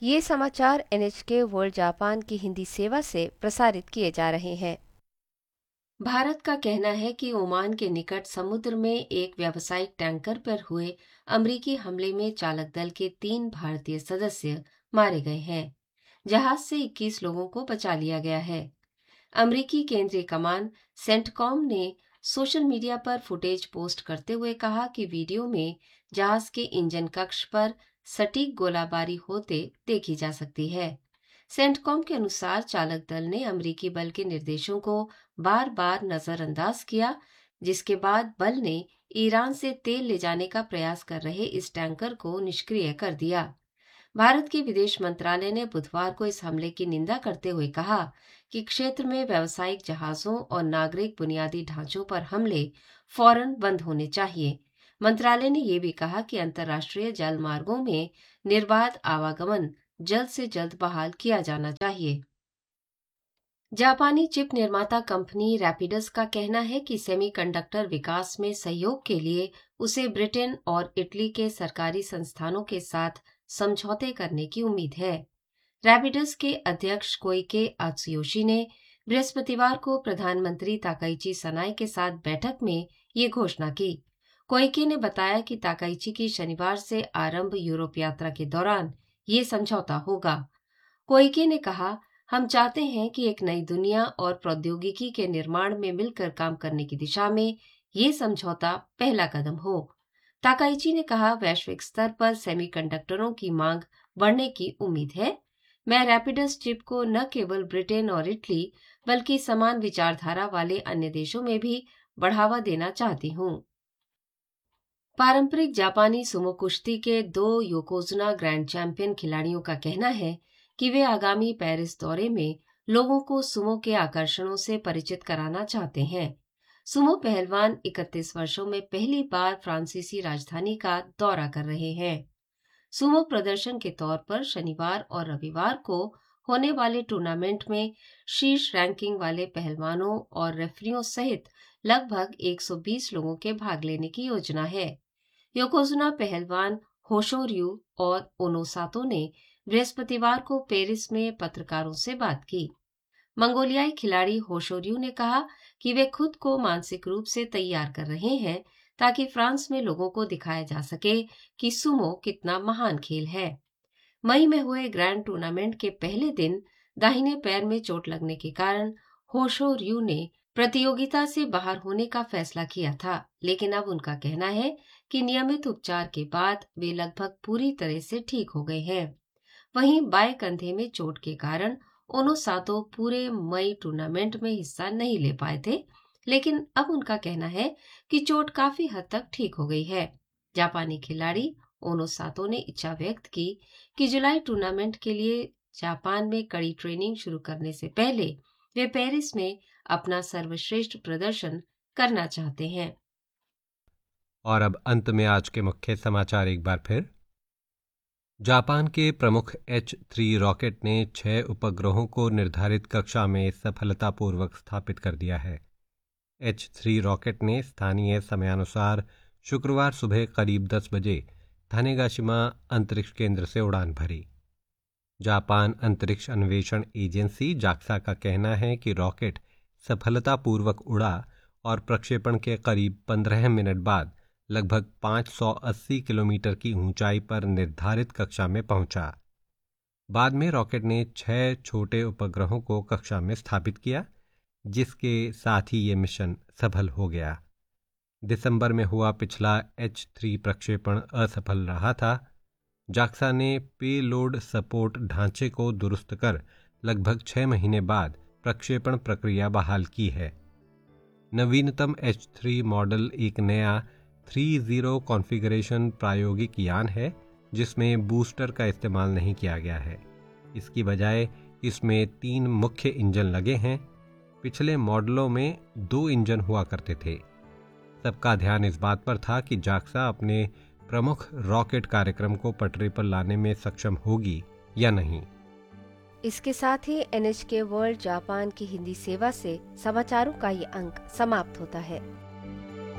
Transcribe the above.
ये समाचार NHK world Japan की हिंदी सेवा से प्रसारित किए जा रहे हैं। भारत का कहना है कि ओमान के निकट समुद्र में एक व्यावसायिक टैंकर पर हुए अमेरिकी हमले में चालक दल के 3 भारतीय सदस्य मारे गए हैं। जहाज से 21 लोगों को बचा लिया गया है। अमेरिकी केंद्रीय कमान सेंटकॉम ने सोशल मीडिया पर फुटेज पोस्ट करते हुए कहा कि वीडियो में जहाज के इंजन कक्ष पर सटीक गोलाबारी होते देखी जा सकती है। सेंटकॉम के अनुसार चालक दल ने अमेरिकी बल के निर्देशों को बार बार नजरअंदाज किया, जिसके बाद बल ने ईरान से तेल ले जाने का प्रयास कर रहे इस टैंकर को निष्क्रिय कर दिया। भारत के विदेश मंत्रालय ने बुधवार को इस हमले की निंदा करते हुए कहा कि क्षेत्र में व्यावसायिक जहाजों और नागरिक बुनियादी ढांचों पर हमले फौरन बंद होने चाहिए। मंत्रालय ने यह भी कहा कि अंतर्राष्ट्रीय जल मार्गों में निर्बाध आवागमन जल्द से जल्द बहाल किया जाना चाहिए। जापानी चिप निर्माता कंपनी रैपिडस का कहना है कि सेमीकंडक्टर विकास में सहयोग के लिए उसे ब्रिटेन और इटली के सरकारी संस्थानों के साथ समझौते करने की उम्मीद है। रैपिडस के अध्यक्ष कोइके आत्सुयोशी ने बृहस्पतिवार को प्रधानमंत्री ताकाइची सनाई के साथ बैठक में ये घोषणा की। कोइके ने बताया कि ताकाइची की शनिवार से आरंभ यूरोप यात्रा के दौरान ये समझौता होगा। कोइके ने कहा, हम चाहते हैं कि एक नई दुनिया और प्रौद्योगिकी के निर्माण में मिलकर काम करने की दिशा में ये समझौता पहला कदम हो। ताकाइची ने कहा, वैश्विक स्तर पर सेमीकंडक्टरों की मांग बढ़ने की उम्मीद है। मैं रैपिडस चिप को न केवल ब्रिटेन और इटली बल्कि समान विचारधारा वाले अन्य देशों में भी बढ़ावा देना चाहती हूँ। पारंपरिक जापानी सुमो कुश्ती के 2 योकोजना ग्रैंड चैंपियन खिलाड़ियों का कहना है कि वे आगामी पेरिस दौरे में लोगों को सुमो के आकर्षणों से परिचित कराना चाहते हैं। सुमो पहलवान 31 वर्षों में पहली बार फ्रांसीसी राजधानी का दौरा कर रहे हैं। सुमो प्रदर्शन के तौर पर शनिवार और रविवार को होने वाले टूर्नामेंट में शीर्ष रैंकिंग वाले पहलवानों और रेफरियों सहित लगभग 120 लोगों के भाग लेने की योजना है। योकोजुना पहलवान होशोर्यू और ओनोसातो ने बृहस्पतिवार को पेरिस में पत्रकारों से बात की। मंगोलियाई खिलाड़ी होशोर्यू ने कहा कि वे खुद को मानसिक रूप से तैयार कर रहे हैं ताकि फ्रांस में लोगों को दिखाया जा सके कि सुमो कितना महान खेल है। मई में हुए ग्रैंड टूर्नामेंट के पहले दिन दाहिने पैर में चोट लगने के कारण होशोर्यू ने प्रतियोगिता से बाहर होने का फैसला किया था, लेकिन अब उनका कहना है कि नियमित उपचार के बाद वे लगभग पूरी तरह से ठीक हो गए हैं। वहीं बाएं कंधे में चोट के कारण ओनोसातो पूरे मई टूर्नामेंट में हिस्सा नहीं ले पाए थे, लेकिन अब उनका कहना है कि चोट काफी हद तक ठीक हो गई है। जापानी खिलाड़ी ओनोसातो ने इच्छा व्यक्त की कि जुलाई टूर्नामेंट के लिए जापान में कड़ी ट्रेनिंग शुरू करने से पहले वे पेरिस में अपना सर्वश्रेष्ठ प्रदर्शन करना चाहते हैं। और अब अंत में आज के मुख्य समाचार एक बार फिर। जापान के प्रमुख H3 रॉकेट ने 6 उपग्रहों को निर्धारित कक्षा में सफलतापूर्वक स्थापित कर दिया है। H3 रॉकेट ने स्थानीय समयानुसार शुक्रवार सुबह करीब 10 बजे थानेगाशिमा अंतरिक्ष केंद्र से उड़ान भरी। जापान अंतरिक्ष अन्वेषण एजेंसी जाक्सा का कहना है कि रॉकेट सफलतापूर्वक उड़ा और प्रक्षेपण के करीब 15 मिनट बाद लगभग 580 किलोमीटर की ऊंचाई पर निर्धारित कक्षा में पहुंचा। बाद में रॉकेट ने 6 छोटे उपग्रहों को कक्षा में स्थापित किया, जिसके साथ ही ये मिशन सफल हो गया। दिसंबर में हुआ पिछला H3 प्रक्षेपण असफल रहा था। जाक्सा ने पेलोड सपोर्ट ढांचे को दुरुस्त कर लगभग 6 महीने बाद प्रक्षेपण प्रक्रिया बहाल की है। नवीनतम H3 मॉडल एक नया 3.0 कॉन्फ़िगरेशन प्रायोगिक यान है, जिसमें बूस्टर का इस्तेमाल नहीं किया गया है। इसकी बजाय इसमें 3 मुख्य इंजन लगे हैं। पिछले मॉडलों में 2 इंजन हुआ करते थे। सबका ध्यान इस बात पर था कि जाक्सा अपने प्रमुख रॉकेट कार्यक्रम को पटरी पर लाने में सक्षम होगी या नहीं। इसके साथ ही NHK वर्ल्ड जापान की हिंदी सेवा से समाचारों का ये अंक समाप्त होता है।